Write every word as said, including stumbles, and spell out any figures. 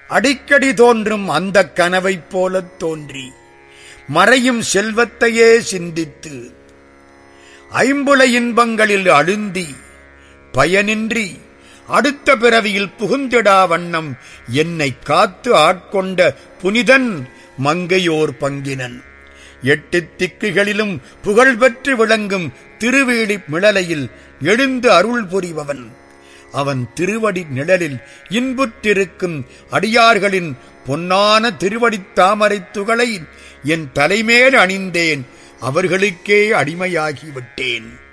அடிக்கடி தோன்றும் அந்த கனவைப் போலத் தோன்றி மறையும் செல்வத்தையே சிந்தித்து ஐம்புல இன்பங்களில் அழுந்தி பயனின்றி அடுத்த பிறவியில் புகுந்திடா வண்ணம் என்னை காத்து ஆட்கொண்ட புனிதன் மங்கையோர் பங்கினன். எட்டு திக்குகளிலும் புகழ்பெற்று விளங்கும் திருவேடி மிளலையில் எழுந்து அருள் புரிபவன். அவன் திருவடி நிழலில் இன்புற்றிருக்கும் அடியார்களின் பொன்னான திருவடித் தாமரைத் துகளை என் தலைமேல் அணிந்தேன். அவர்களுக்கே அடிமையாகிவிட்டேன்.